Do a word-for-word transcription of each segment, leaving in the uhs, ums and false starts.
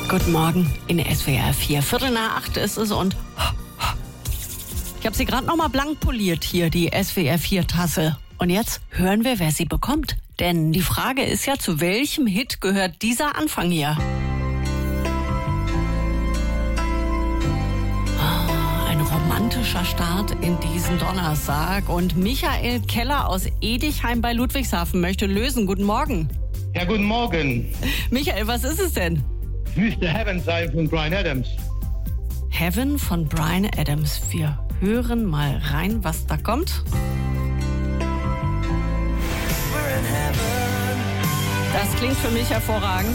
Guten Morgen in S W R vier. Viertel nach acht ist es und ich habe sie gerade noch mal blank poliert hier, die S W R vier Tasse. Und jetzt hören wir, wer sie bekommt. Denn die Frage ist ja, zu welchem Hit gehört dieser Anfang hier? Ein romantischer Start in diesen Donnerstag. Und Michael Keller aus Edichheim bei Ludwigshafen möchte lösen. Guten Morgen. Ja, guten Morgen. Michael, was ist es denn? Es müsste Heaven sein von Bryan Adams. Heaven von Bryan Adams. Wir hören mal rein, was da kommt. Das klingt für mich hervorragend.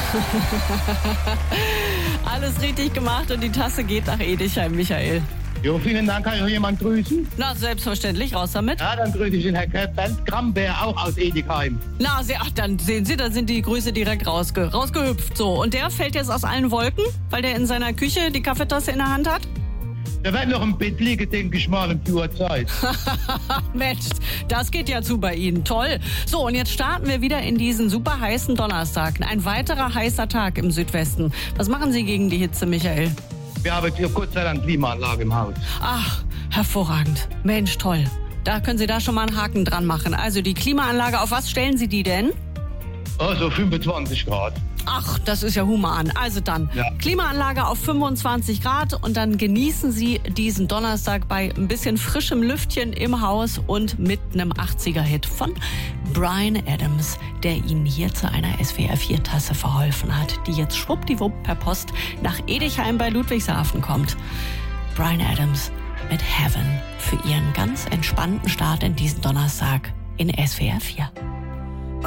Alles richtig gemacht und die Tasse geht nach Edichheim, Michael. Jo, vielen Dank. Kann ich noch jemand grüßen? Na, selbstverständlich, raus damit. Ja, dann grüße ich den Herrn Bernd Grambär, auch aus Edichheim. Na, sehr, ach, dann sehen Sie, da sind die Grüße direkt rausge, rausgehüpft. So, und der fällt jetzt aus allen Wolken, weil der in seiner Küche die Kaffeetasse in der Hand hat? Der wird noch im Bett liegen, denke ich mal, um die Uhrzeit. Mensch, das geht ja zu bei Ihnen. Toll. So, und jetzt starten wir wieder in diesen super heißen Donnerstag. Ein weiterer heißer Tag im Südwesten. Was machen Sie gegen die Hitze, Michael? Wir haben hier Gott sei Dank Klimaanlage im Haus. Ach, hervorragend. Mensch, toll. Da können Sie da schon mal einen Haken dran machen. Also die Klimaanlage, auf was stellen Sie die denn? Also fünfundzwanzig Grad. Ach, das ist ja human. Also dann, ja. Klimaanlage auf fünfundzwanzig Grad und dann genießen Sie diesen Donnerstag bei ein bisschen frischem Lüftchen im Haus und mit einem achtziger-Hit von Bryan Adams, der Ihnen hier zu einer S W R vier Tasse verholfen hat, die jetzt schwuppdiwupp per Post nach Edichheim bei Ludwigshafen kommt. Bryan Adams mit Heaven für Ihren ganz entspannten Start in diesen Donnerstag in S W R vier.